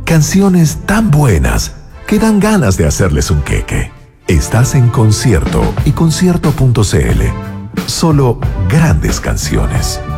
Canciones tan buenas que dan ganas de hacerles un queque. Estás en Concierto y concierto.cl. Solo grandes canciones.